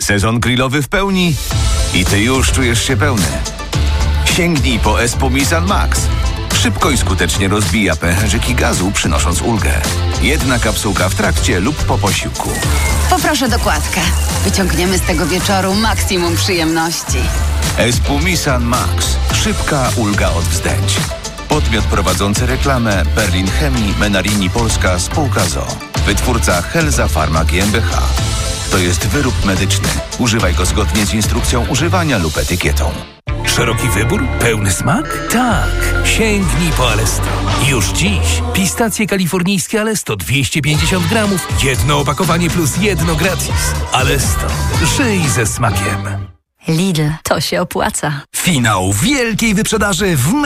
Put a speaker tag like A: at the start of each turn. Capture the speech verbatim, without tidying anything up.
A: Sezon grillowy w pełni i ty już czujesz się pełny. Sięgnij po Espumisan Max. Szybko i skutecznie rozbija pęcherzyki gazu, przynosząc ulgę. Jedna kapsułka w trakcie lub po posiłku.
B: Poproszę dokładkę. Wyciągniemy z tego wieczoru maksimum przyjemności.
A: Espumisan Max. Szybka ulga od wzdęć. Podmiot prowadzący reklamę Berlin Chemii, Menarini Polska, spółka z o o. Wytwórca Helza Pharma G m b H. To jest wyrób medyczny. Używaj go zgodnie z instrukcją używania lub etykietą.
C: Szeroki wybór? Pełny smak? Tak! Sięgnij po Alesto. Już dziś pistacje kalifornijskie Alesto dwieście pięćdziesiąt gramów, jedno opakowanie plus jedno gratis. Alesto. Żyj ze smakiem.
D: Lidl, to się opłaca.
C: Finał wielkiej wyprzedaży w